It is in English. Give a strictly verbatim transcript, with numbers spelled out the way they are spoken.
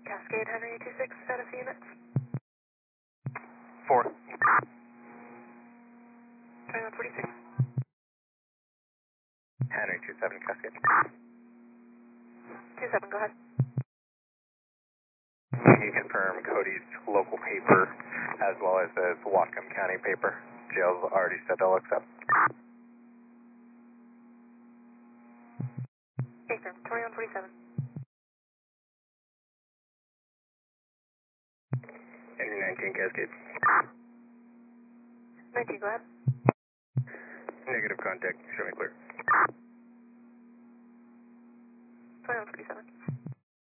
Cascade Henry two six, status units. Four. twenty-one forty-six. Henry two seven, Cascade. two seven, go ahead. Can you confirm Cody's local paper as well as his Whatcom County paper? Jail's already said they'll accept. Affirm, twenty-one forty-seven. Henry nineteen, Cascade. nineteen, go ahead. Negative contact, show me clear. twenty-one forty-seven.